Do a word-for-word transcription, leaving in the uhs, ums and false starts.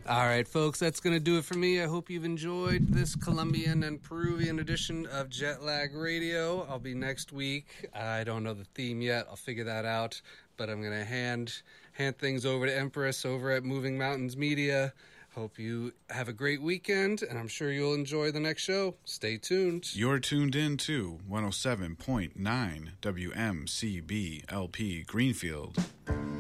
All right, folks, that's going to do it for me. I hope you've enjoyed this Colombian and Peruvian edition of Jet Lag Radio. I'll be next week. I don't know the theme yet. I'll figure that out. But I'm going to hand hand things over to Empress over at Moving Mountains Media. Hope you have a great weekend, and I'm sure you'll enjoy the next show. Stay tuned. You're tuned in to one oh seven point nine W M C B L P Greenfield.